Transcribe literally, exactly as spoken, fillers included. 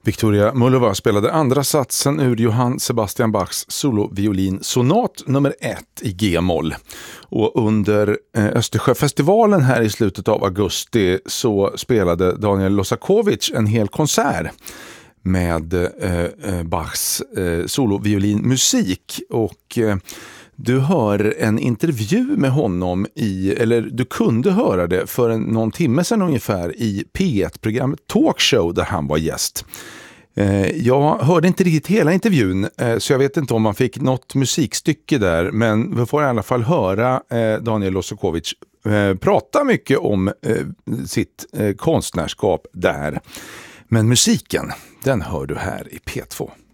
Victoria Mullova spelade andra satsen ur Johann Sebastian Bachs soloviolinsonat nummer ett i G-moll. Och under Östersjöfestivalen här i slutet av augusti så spelade Daniel Losakovic en hel konsert med eh, Bachs eh, soloviolinmusik. Och eh, du hör en intervju med honom i, eller du kunde höra det för en, någon timme sedan ungefär i P ett-programmet Talkshow där han var gäst. Eh, jag hörde inte riktigt hela intervjun eh, så jag vet inte om man fick något musikstycke där, men vi får i alla fall höra eh, Daniel Losakovic eh, prata mycket om eh, sitt eh, konstnärskap där. Men musiken, den hör du här i P två.